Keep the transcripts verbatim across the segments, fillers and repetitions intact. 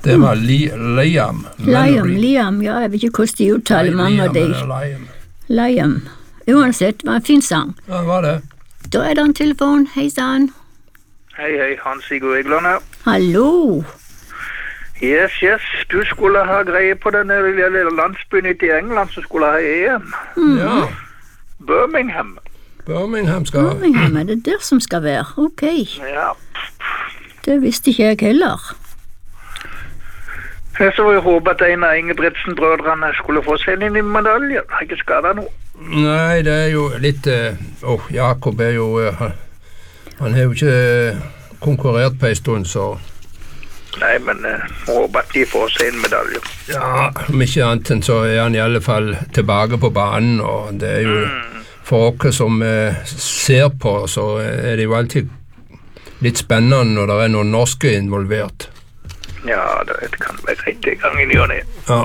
Det var Li Liam. Liam, Liam, ja, jeg vet ikke hvordan de uttaler mange av de. Liam. Liam. Uansett, det var en fin sang. Ja, det var det. Da er det en telefon. Hei sann. Hei, hei, Hans-Sigurd Egeland her. Hallo. Yes, yes, du skulle ha greie på den lille landsbyen i England som skulle ha E M. Mm. Ja. Birmingham. Birmingham skal Birmingham, er det der som skal være? Ok. Ja. Det visste ikke jeg heller. Jeg så jo håpe at en av Ingebrigtsen-brødrene skulle få seg inn i medaljen. Har ikke skadet noe. Nei, det er jo litt Åh, uh, oh, Jakob er jo uh, han, han har jo ikke uh, konkurrert på en stund, så Nei, men jeg uh, håper at de får seg en medalje. ja, om ikke annet enn så er han i alle fall tilbake på banen, og det er jo mm. for oss som uh, ser på, så er det jo alltid litt spennende når det er noen norske involvert. Ja, det kan være greit i gangen i og ned. Ja.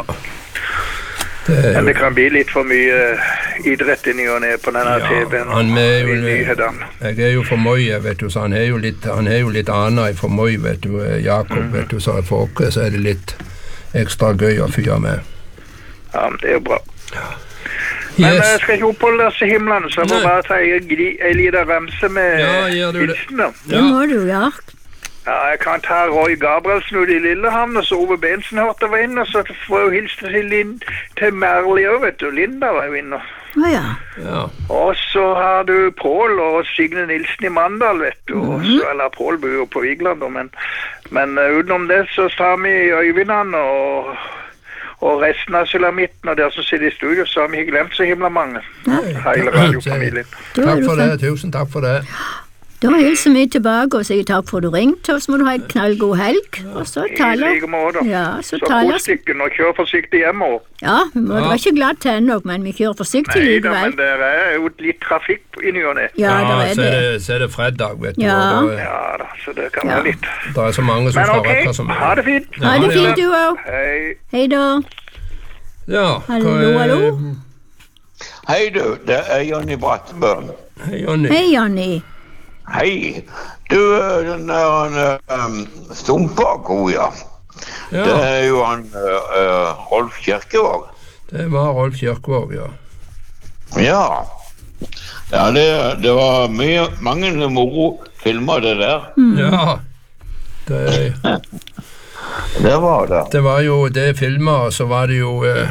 Det er jo... Men det kan bli litt for mye idrett i ny og ned på denne ja, T V-en. Han er jo, jeg er jo for mye, vet du, så han er jo litt, han er jo litt annen i for mye, vet du, Jakob, mm. vet du, så for oss så er det litt ekstra gøy å fyre med. Ja, men det er jo bra. Ja. Men Yes. jeg skal ikke oppholde oss i himmelen, så jeg må Nei. bare ta en liten remse med Ja, gjør du det. hilsener. Det må du gjøre. Ja, jeg kan ta Roy Gabrielsen ut i Lillehamn, og så Ove Bensen hørte var inne, og så får jeg hilse til, Lind, til Merli også, vet du. Linda var jo inne. Åja. Ja. Og så har du Pål og Signe Nilsen i Mandal, vet du. Og så, eller Pål bor jo på Vigland, men, men uh, utenom det så sa vi Øyvindene og, og resten av Sulamitten, og der som sitter i studio, så har vi ikke glemt så himla mange. Hele radiofamilien. Takk for det, tusen takk for det. Da hilser vi tilbake og sier takk for at du ringte, og så må du ha en knallgod helg. Og så I taler... like måte. Ja, så Så taler... kos stykken og kjør forsiktig hjemme også. Ja, vi må Ja. dra ikke glatt til nok, men vi kjører forsiktig Nei da, likevel. men det er jo litt trafikk i ny og ne. Ja, det er så, er det. det, så er det fredag, vet du. Ja. Og da, Ja da, så det kan Ja. være litt. det er så mange som Men skal ok, rekke som ha det fint. Ja, Ha det det fint, gjør du òg. Hei. Hei da. Ja, Hallo, hva er- hallo. Hei du, det er Jonny Brattebø. Hei, Jonny. Hei, Jonny. Hei. Du, den der um, Stumpa-ko, ja. Ja, Det er jo han uh, uh, Rolf Kirkevåg. det var Rolf Kirkevåg, ja. Ja. Ja, det, det var mye, mange moro filmer det der. Ja, det, Det var det. det var jo det filmer, så var det jo eh,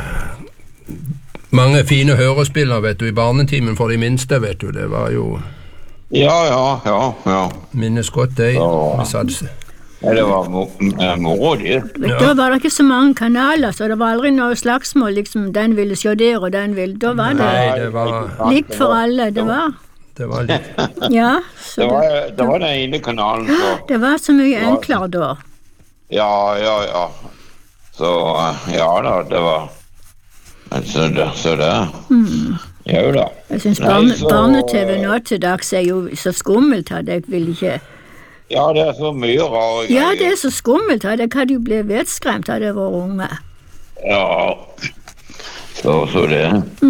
mange fine hørespillere, vet du, i barnetimen for de minste, vet du. Det var jo Ja, ja, ja, ja. minnes godt det. Ja. Vi satt, Ja, det var mo eh, moro, det. Da var det ikke så mange kanaler, så det var aldri noe slagsmål, liksom, den ville se der og den ville. Da var det nei, det var, likt for alle, det var. det var litt Ja, så Det det, var, det var den ene kanalen, så det var så mye enklere da. Ja, ja, ja. Så eh, ja da, det var Men så det, så det. Jo da. Jeg synes Nei, barne, så- barne-T V nå til dags er jo så skummelt at jeg vil ikke... Ja, det er så mye rare Ja, det er så skummelt at jeg hadde jo blitt vettskremt av det var unge. Ja, så, så det.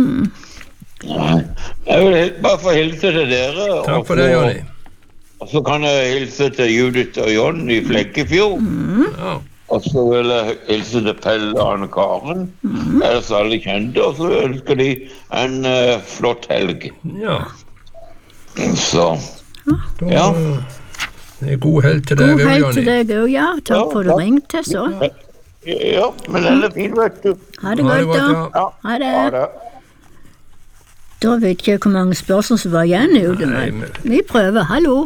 Nei. Jeg vil hil- bare få hilse til dere. Takk og for det, så- Jonny. Og så kan jeg hilse til Judith og John i Flekkefjord. Ja. Og så vil jeg hilse til Pelle og Anne Karen. Ellers alle kjente, og så ønsker de en eh, flott helg. ja. Så, Da, Ja. det er god helg til deg, God helg til Jonny. deg òg, ja. Takk for at du ringte, så. ja, men den er fin, vet du. Ha det Ha det godt, godt, da. ja. Ja, Ha det. ha det. Da vet ikke jeg hvor mange spørsmål som var igjen ute, Nei, men men- vi prøver. Hallo?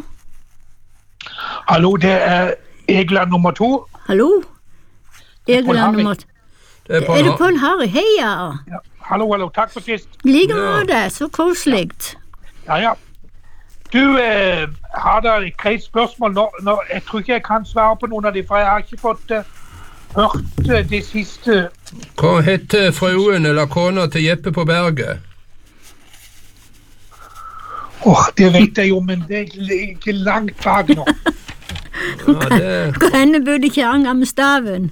Hallo, det er Egeland nummer to. Hallo? Egeland Harry. nummer... Det er Er på det Pål Harry? Heia! Ja. Hallo, hallo, takk for sist. Like Ja. måte, så koselig. Ja, ja. Du eh, har da et greit spørsmål nå, nå. Jeg tror ikke jeg kan svare på noen av de, for jeg har ikke fått eh, hørt eh, det siste. Hva heter fruen eller kona til Jeppe på berget? Åh, det vet jeg jo, men det ligger langt bak nå. Ja, det, Hvor henne bodde kjerringa med staven?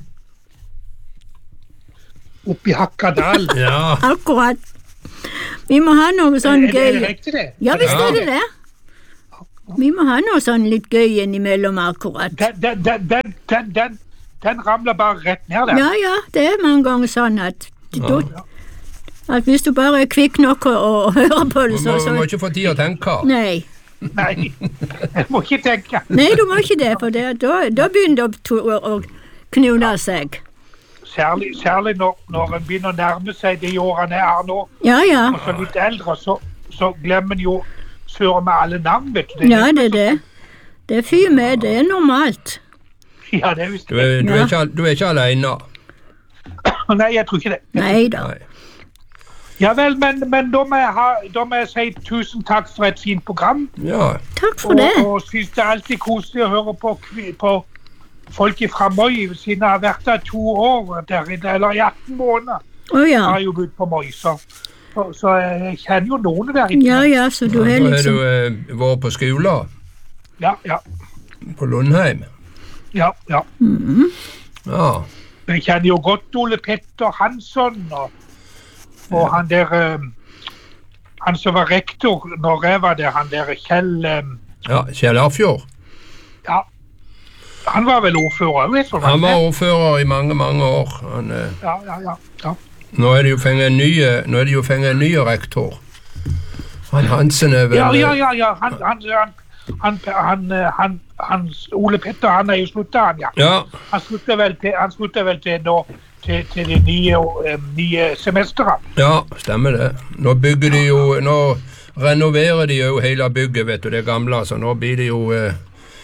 Oppi Hakkadal. ja, Akkurat. Vi må ha noe sånn Er det, er det gøy. riktig det? Ja, visst Ja. er det det. Vi må ha noe sånn litt gøy innimellom akkurat. Den, den, den, den, den, den, den ramler bare rett ned der. Ja, ja, det er mange ganger sånn at, Ja. at hvis du bare er kvikk nok og, og hører på det, Du så, må, så må ikke få tid å tenke. Nei. Nei, jeg må ikke tenke. Nei, du må ikke det, for det, da, da begynner det å, to- å knule seg. Særlig, særlig når, når en begynner å nærme seg de årene jeg er nå, Ja, ja. og så litt eldre, så, så glemmer en jo søren med alle navn, vet du. Ja, det er det. Det er fy med, det er normalt. Ja, det er visst Du er, du er, ikke, du er ikke alene. Nei, jeg tror ikke det. Nei da. Nei. Ja vel, men, men da, må jeg ha, da må jeg si tusen takk for et fint program. Ja, Takk for Og, det. og synes det er alltid koselig å høre på, kvi- på folk fra Moi, siden jeg har vært der to år, der, eller i atten måneder. Å ja. Jeg har jo bodd på Moi, så, så, så jeg kjenner jo noen der inne. Ja, ja, så du da er har liksom... du eh, vært på skolen Ja, ja, på Lundheim. ja, ja. Ja, Jeg kjenner jo godt Ole Petter Hansson, og, og han der, eh, han som var rektor når jeg var der, han der Kjell, eh, ja Kjell Arfjord. ja, han var vel ordfører, vet du hva? Han var ordfører i mange, mange år. Han, eh, Ja, ja, ja, ja. nå er det jo fengt en ny, nå er det jo fengt en ny rektor. Han Hansen er vel... Ja, ja, ja, ja. Han, han, han, han, han, han, han, Ole Petter, han er jo sluttet, han, ja. Ja, Han slutter vel til, han slutter vel til nå, til, til det nye, eh, nye semesteret. ja, stemmer det. Nå bygger de jo, nå renoverer de jo hele bygget, vet du, det gamle, så nå blir det jo... Eh,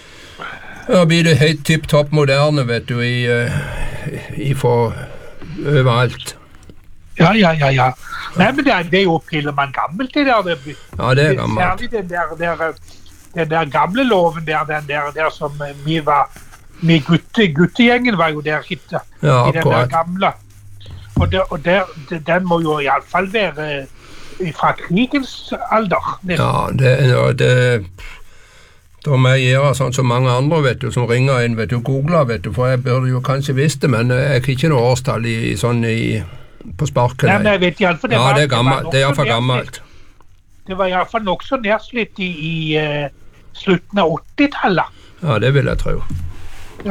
nå blir det helt tipp-topp moderne, vet du, i, eh, i for overalt. Ja, ja, ja, ja. Nei, men det er, det er jo Pillemann gammelt, det der. Det, Ja, det er gammelt. Særlig den der, der, den der gamle loven der, den der, der som eh, vi var, vi gutte, guttegjengen var jo der hit, da. Ja, I den der akkurat. gamle. Og, der, og der, den må jo i alle fall være eh, fra krigens alder. nesten. Ja, det, ja, det da må jeg gjøre sånn som mange andre, vet du, som ringer inn, vet du, googler, vet du, for jeg burde jo kanskje visst det, men jeg har ikke noe årstall i, i sånn i, på sparken. Nei, men jeg vet i alle fall, Ja, var- det er var gammelt, nok det er så iallfall nedslitt. gammelt. Det var i alle fall nok så nedslitt i, i eh, slutten av åttitallet. Ja, det vil jeg tro. Ja.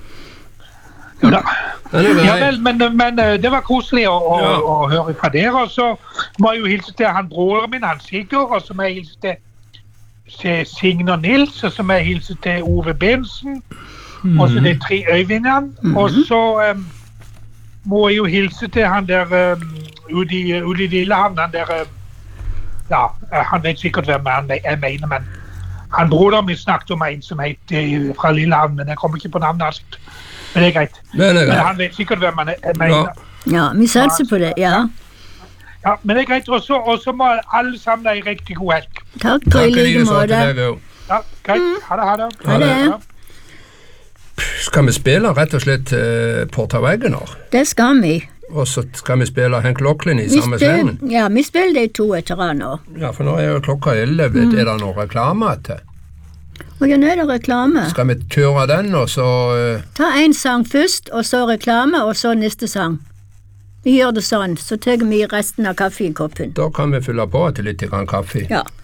Ja. Den er Ja grei. vel, men, men eh, det var koselig å, å, Ja. å høre fra dere. Og så må jeg jo hilse til han broren min, han Sigurd, og så må jeg hilse til, til Signe og Nils, og så må jeg hilse til Ove Bensen, og så de tre Øyvindene. Og så em, må jeg jo hilse til han der um, ute i ute i Lillehamn, han der em, ja, eh, han vet sikkert hvem han jeg mener, men han broderen min snakket om en som het eh, fra Lillehamn, men jeg kommer ikke på navnet hans. Men det er greit. Den er Men grei. han vet sikkert hvem han jeg Ja. mener. Ja, vi satser på det, ja. Ja, men det er greit. Og så- Og så må alle sammen ha en riktig god helg. Takk på i Takk i like like så til måte. deg òg. Ja, greit. Ha det, ha det. Ha det. Ja. Skal vi spille rett og slett uh, Porta Wegener? Det skal vi. Og så skal vi spille Hank Locklin i Vi samme slengen? spiller, ja, vi spiller de to etter hverandre. Ja, for nå er jo klokka elleve. Er det noe reklame til? Og ja, nå er det reklame. Skal vi kjøre den, og så uh, Ta en sang først, og så reklame, og så neste sang. Vi gjør det sånn, så tar vi resten av kaffekoppen. da kan vi fylle på til litt grann kaffe. Ja.